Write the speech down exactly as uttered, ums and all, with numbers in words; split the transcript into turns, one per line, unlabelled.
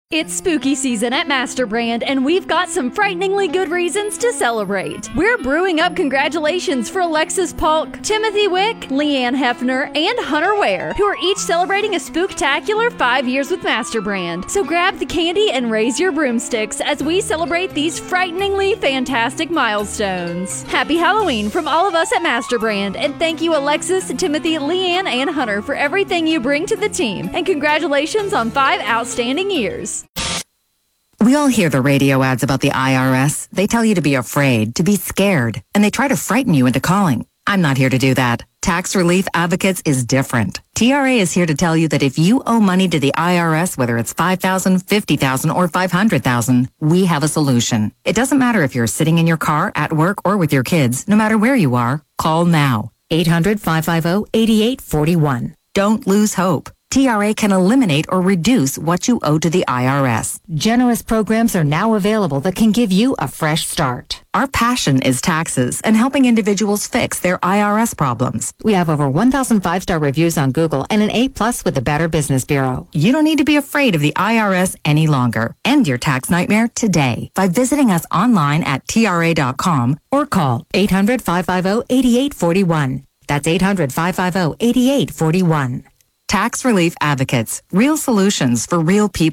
It's spooky season at MasterBrand, and we've got some frighteningly good reasons to celebrate. We're brewing up congratulations for Alexis Polk, Timothy Wick, Leanne Hefner, and Hunter Ware, who are each celebrating a spooktacular five years with MasterBrand. So grab the candy and raise your broomsticks as we celebrate these frighteningly fantastic milestones. Happy Halloween from all of us at MasterBrand, and thank you Alexis, Timothy, Leanne, and Hunter for everything you bring to the team, and congratulations on five outstanding years.
We all hear the radio ads about the I R S. They tell you to be afraid, to be scared, and they try to frighten you into calling. I'm not here to do that. Tax Relief Advocates is different. T R A is here to tell you that if you owe money to the I R S, whether it's five thousand dollars, fifty thousand dollars, or five hundred thousand dollars, we have a solution. It doesn't matter if you're sitting in your car, at work, or with your kids. No matter where you are, call now. eight hundred, five five zero, eight eight four one. Don't lose hope. T R A can eliminate or reduce what you owe to the I R S.
Generous programs are now available that can give you a fresh start.
Our passion is taxes and helping individuals fix their I R S problems.
We have over one thousand five-star reviews on Google and an A plus with the Better Business Bureau.
You don't need to be afraid of the I R S any longer. End your tax nightmare today by visiting us online at T R A dot com
or call eight hundred, five five zero, eight eight four one. That's eight hundred, five five zero, eight eight four one.
Tax Relief Advocates. Real solutions for real people.